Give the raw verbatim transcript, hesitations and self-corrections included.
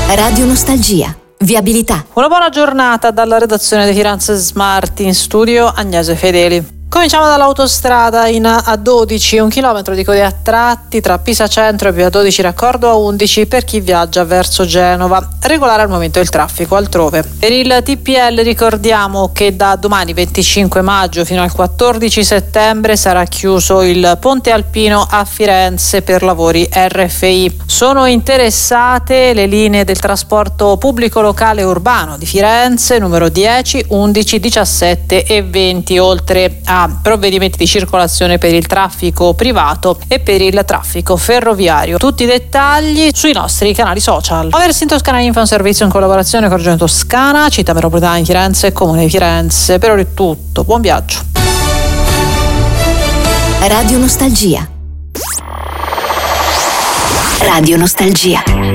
Radio Nostalgia. Viabilità. Una buona giornata dalla redazione di Firenze Smart, in studio Agnese Fedeli. Cominciamo dall'autostrada in A dodici, un chilometro di code a tratti tra Pisa Centro e via dodici raccordo A undici per chi viaggia verso Genova. Regolare al momento il traffico altrove. Per il T P L ricordiamo che da domani venticinque maggio fino al quattordici settembre sarà chiuso il ponte alpino a Firenze per lavori R F I. Sono interessate le linee del trasporto pubblico locale urbano di Firenze numero dieci, undici, diciassette e venti, oltre a provvedimenti di circolazione per il traffico privato e per il traffico ferroviario. Tutti i dettagli sui nostri canali social. Oversi in Toscana Info, un servizio in collaborazione con Regione Toscana, Città Metropolitana di Firenze e Comune di Firenze. Per ora è tutto, buon viaggio. Radio Nostalgia. Radio Nostalgia.